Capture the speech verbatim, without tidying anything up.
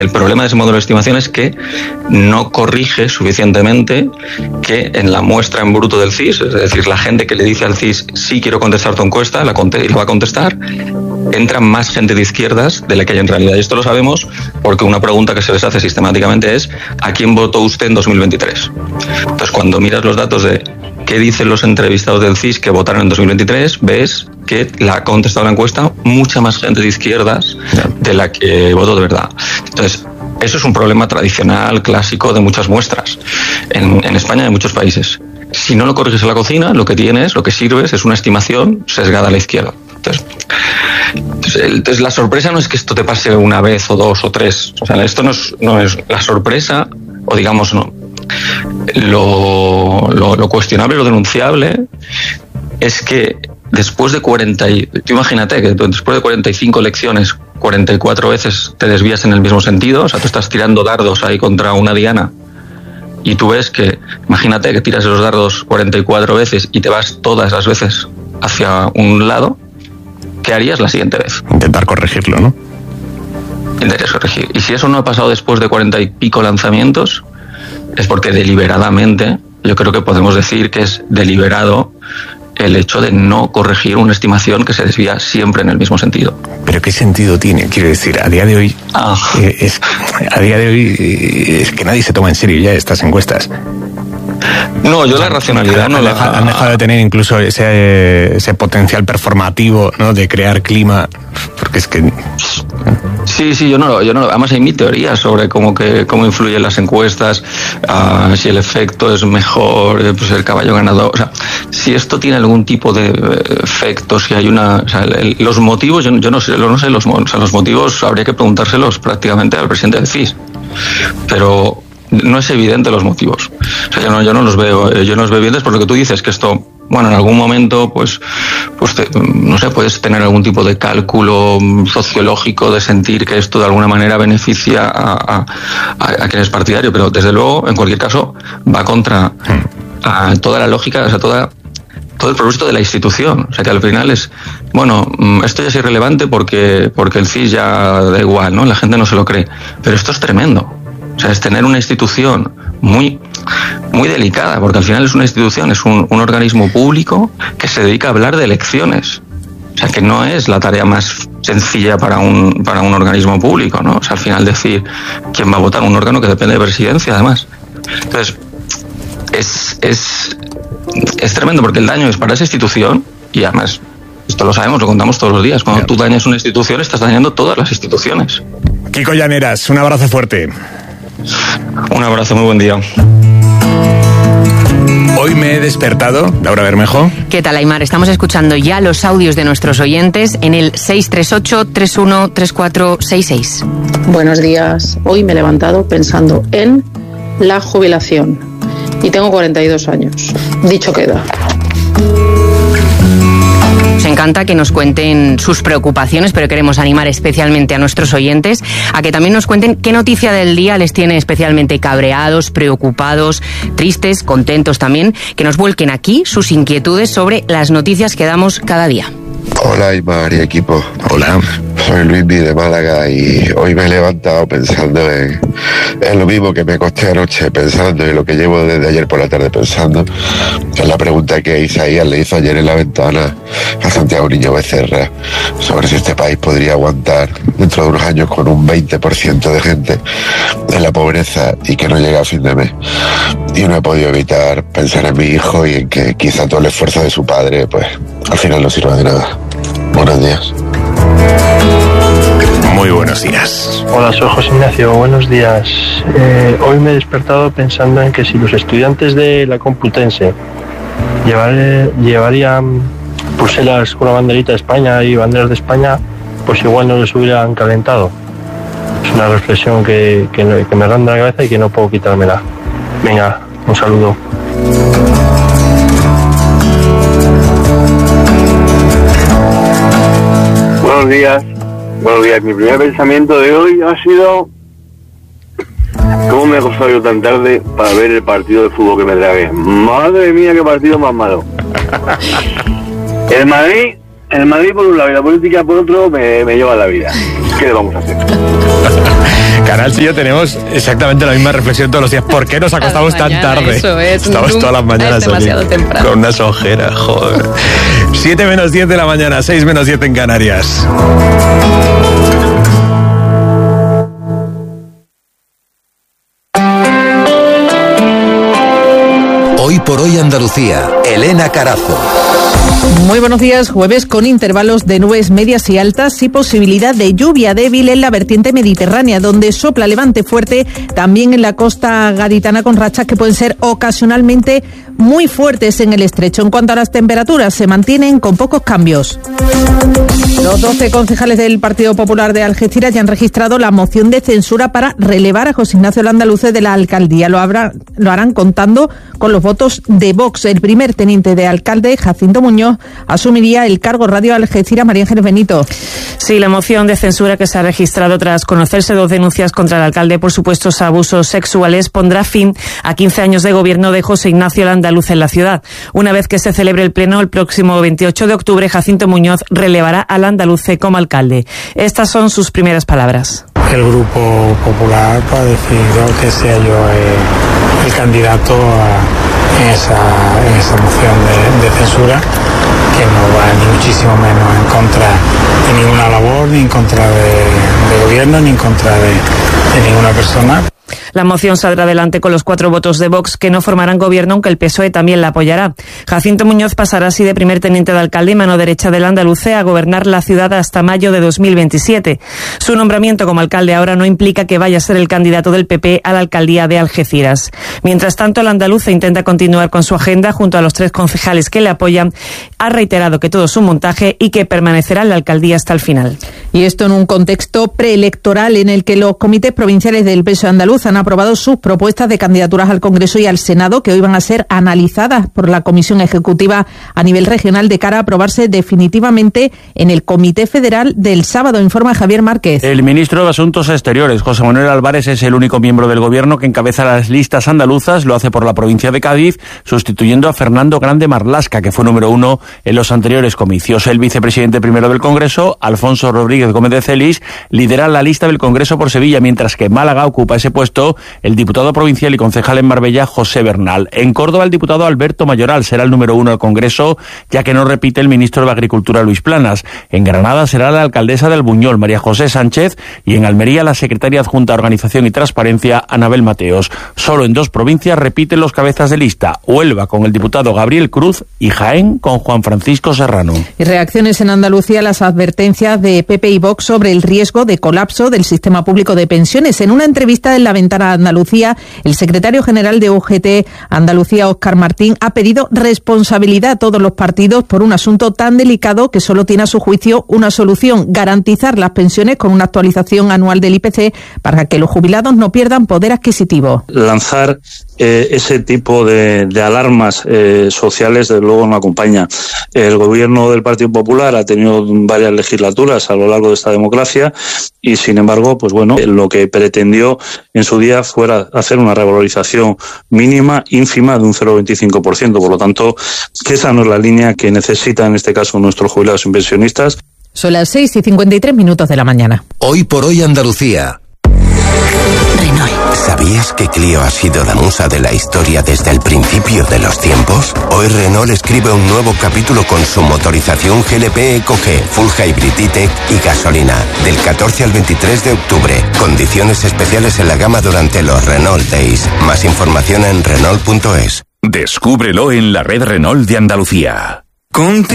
El problema de ese modelo de estimación es que no corrige suficientemente que en la muestra en bruto del C I S, es decir, la gente que le dice al C I S sí quiero contestar tu encuesta, la conte- y la va a contestar, entra más gente de izquierdas de la que hay en realidad. Y esto lo sabemos porque una pregunta que se les hace sistemáticamente es ¿a quién votó usted en dos mil veintitrés? Entonces, cuando miras los datos de qué dicen los entrevistados del C I S que votaron en dos mil veintitrés, ves que la ha contestado la encuesta mucha más gente de izquierdas de la que votó de verdad. Entonces, eso es un problema tradicional, clásico de muchas muestras en, en España y en muchos países. Si no lo corriges en la cocina, lo que tienes, lo que sirves es una estimación sesgada a la izquierda. Entonces, entonces, el, entonces la sorpresa no es que esto te pase una vez o dos o tres. O sea, esto no es, no es la sorpresa, o digamos, no. Lo, lo, lo cuestionable, lo denunciable, es que después de cuarenta, tú imagínate que después de cuarenta y cinco elecciones, cuarenta y cuatro veces te desvías en el mismo sentido, o sea, tú estás tirando dardos ahí contra una diana y tú ves que, imagínate que tiras los dardos cuarenta y cuatro veces y te vas todas las veces hacia un lado, ¿qué harías la siguiente vez? Intentar corregirlo, ¿no? Intentar corregir. Y si eso no ha pasado después de cuarenta y pico lanzamientos, es porque deliberadamente, yo creo que podemos decir que es deliberado el hecho de no corregir una estimación que se desvía siempre en el mismo sentido. ¿Pero qué sentido tiene? Quiero decir, a día de hoy, ah. eh, es, a día de hoy eh, es que nadie se toma en serio ya estas encuestas. No, yo o sea, la racionalidad han, no han, la... Han dejado de tener incluso ese, ese potencial performativo, ¿no? De crear clima, porque es que... Sí, sí, yo no, yo no. Además hay mi teoría sobre cómo que cómo influyen las encuestas, uh, si el efecto es mejor, pues el caballo ganador. O sea, si esto tiene algún tipo de efecto, si hay una, o sea, el, los motivos, yo, yo no sé, no sé los, o sea, los motivos habría que preguntárselos prácticamente al presidente del C I S, pero no es evidente los motivos. O sea, yo no, yo no los veo, yo no los veo evidentes por lo que tú dices, que esto, bueno, en algún momento, pues, pues te, no sé, puedes tener algún tipo de cálculo sociológico de sentir que esto de alguna manera beneficia a, a, a, a quien es partidario, pero desde luego, en cualquier caso, va contra a toda la lógica, o sea, toda, todo el propósito de la institución. O sea, que al final es, bueno, esto ya es irrelevante porque, porque el C I S ya da igual, ¿no? La gente no se lo cree. Pero esto es tremendo. O sea, es tener una institución muy, muy delicada, porque al final es una institución, es un, un organismo público que se dedica a hablar de elecciones. O sea, que no es la tarea más sencilla para un, para un organismo público, ¿no? O sea, al final decir quién va a votar, un órgano que depende de presidencia, además. Entonces, es, es, es tremendo, porque el daño es para esa institución, y además, esto lo sabemos, lo contamos todos los días. Cuando tú dañas una institución, estás dañando todas las instituciones. Kiko Llaneras, un abrazo fuerte. Un abrazo, muy buen día. Hoy me he despertado, Laura Bermejo. ¿Qué tal, Aimar? Estamos escuchando ya los audios de nuestros oyentes en el seis tres ocho, tres uno tres cuatro seis seis. Buenos días. Hoy me he levantado pensando en la jubilación y tengo cuarenta y dos años. Dicho queda. Nos encanta que nos cuenten sus preocupaciones, pero queremos animar especialmente a nuestros oyentes a que también nos cuenten qué noticia del día les tiene especialmente cabreados, preocupados, tristes, contentos también, que nos vuelquen aquí sus inquietudes sobre las noticias que damos cada día. Hola, Aimar y equipo. Hola. Soy Luismi de Málaga y hoy me he levantado pensando en, en lo mismo que me acosté anoche pensando y lo que llevo desde ayer por la tarde pensando. Es la pregunta que Isaías le hizo ayer en la ventana a Santiago Niño Becerra sobre si este país podría aguantar dentro de unos años con un veinte por ciento de gente en la pobreza y que no llega a fin de mes. Y no he podido evitar pensar en mi hijo y en que quizá todo el esfuerzo de su padre pues al final no sirva de nada. Buenos días. Muy buenos días. Hola, soy José Ignacio, buenos días. Eh, hoy me he despertado pensando en que si los estudiantes de la Complutense llevar, llevarían pulseras con la banderita de España y banderas de España, pues igual no les hubieran calentado. Es una reflexión que, que, que me ronda la cabeza y que no puedo quitármela. Venga, un saludo. Buenos días, buenos días. Mi primer pensamiento de hoy ha sido ¿cómo me he acostado yo tan tarde para ver el partido de fútbol que me tragué? Madre mía, qué partido más malo. El Madrid, el Madrid por un lado y la política por otro me, me lleva a la vida. ¿Qué le vamos a hacer? Canal y yo tenemos exactamente la misma reflexión todos los días. ¿Por qué nos acostamos tan tarde? Eso es. Estamos todas las mañanas es demasiado aquí, temprano. con unas ojeras, joder. siete menos diez de la mañana, seis menos diez en Canarias. Hoy por hoy Andalucía, Elena Carazo. Muy buenos días, jueves con intervalos de nubes medias y altas y posibilidad de lluvia débil en la vertiente mediterránea, donde sopla levante fuerte, también en la costa gaditana con rachas que pueden ser ocasionalmente muy fuertes en el estrecho. En cuanto a las temperaturas, se mantienen con pocos cambios. Los doce concejales del Partido Popular de Algeciras ya han registrado la moción de censura para relevar a José Ignacio Landaluce de la alcaldía. Lo, habrá, lo harán contando con los votos de Vox. El primer teniente de alcalde, Jacinto Muñoz, asumiría el cargo. Radio Algeciras, María Ángeles Benito. Sí, la moción de censura que se ha registrado tras conocerse dos denuncias contra el alcalde por supuestos abusos sexuales pondrá fin a quince años de gobierno de José Ignacio Landaluce en la ciudad. Una vez que se celebre el pleno el próximo veintiocho de octubre, Jacinto Muñoz relevará a Landaluce como alcalde. Estas son sus primeras palabras. El Grupo Popular ha decidido que sea yo eh, el candidato a, en, esa, en esa moción de, de censura, que no va ni muchísimo menos en contra de ninguna labor, ni en contra de, de gobierno, ni en contra de, de ninguna persona. La moción saldrá adelante con los cuatro votos de Vox, que no formarán gobierno, aunque el P S O E también la apoyará. Jacinto Muñoz pasará así de primer teniente de alcalde y mano derecha del Andaluce a gobernar la ciudad hasta mayo de dos mil veintisiete. Su nombramiento como alcalde ahora no implica que vaya a ser el candidato del P P a la alcaldía de Algeciras. Mientras tanto, el Andaluce intenta continuar con su agenda junto a los tres concejales que le apoyan. Ha reiterado que todo es un montaje y que permanecerá en la alcaldía hasta el final. Y esto en un contexto preelectoral en el que los comités provinciales del P S O E andaluz han aprobado sus propuestas de candidaturas al Congreso y al Senado, que hoy van a ser analizadas por la Comisión Ejecutiva a nivel regional de cara a aprobarse definitivamente en el Comité Federal del sábado, informa Javier Márquez. El ministro de Asuntos Exteriores, José Manuel Álvarez, es el único miembro del Gobierno que encabeza las listas andaluzas. Lo hace por la provincia de Cádiz, sustituyendo a Fernando Grande Marlasca, que fue número uno en los anteriores comicios. El vicepresidente primero del Congreso, Alfonso Rodríguez Gómez de Celis, lidera la lista del Congreso por Sevilla, mientras que en Málaga ocupa ese puesto el diputado provincial y concejal en Marbella, José Bernal. En Córdoba, el diputado Alberto Mayoral será el número uno al Congreso, ya que no repite el ministro de Agricultura, Luis Planas. En Granada será la alcaldesa del Buñol, María José Sánchez, y en Almería la secretaria adjunta a Organización y Transparencia, Anabel Mateos. Solo en dos provincias repiten los cabezas de lista: Huelva con el diputado Gabriel Cruz y Jaén con Juan Francisco Serrano. Y reacciones en Andalucía a las advertencias de P P y Vox sobre el riesgo de colapso del sistema público de pensiones. En una entrevista en La Ventana Andalucía, el secretario general de U G T Andalucía, Óscar Martín, ha pedido responsabilidad a todos los partidos por un asunto tan delicado que solo tiene a su juicio una solución: garantizar las pensiones con una actualización anual del I P C para que los jubilados no pierdan poder adquisitivo. Lanzar eh, ese tipo de, de alarmas eh, sociales, desde luego, no acompaña. El gobierno del Partido Popular ha tenido varias legislaturas a lo largo de esta democracia y, sin embargo, pues bueno, lo que pretendió en su día fuera hacer una revalorización mínima, ínfima, de un cero coma veinticinco por ciento. Por lo tanto, que esa no es la línea que necesitan, en este caso, nuestros jubilados y pensionistas. Son las seis y cincuenta y tres minutos de la mañana. Hoy por hoy Andalucía. Renault. ¿Sabías que Clio ha sido la musa de la historia desde el principio de los tiempos? Hoy Renault escribe un nuevo capítulo con su motorización G L P Eco G, Full Hybrid E-Tech y gasolina. Del catorce al veintitrés de octubre. Condiciones especiales en la gama durante los Renault Days. Más información en Renault punto es. Descúbrelo en la red Renault de Andalucía. Con